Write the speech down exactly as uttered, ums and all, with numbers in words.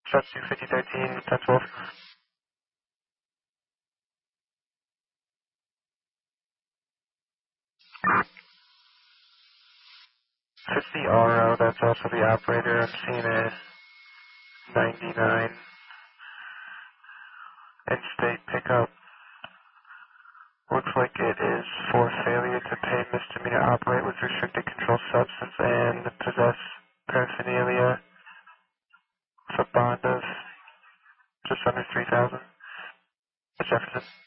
Shots two fifty thirteen, ten twelve. It's the R O, that's also the operator. I'm seeing a ninety-nine in-state pickup. Looks like it is for failure to pay misdemeanor operate with restricted controlled substance and possess paraphernalia. It's a bond of just under three thousand. Jefferson.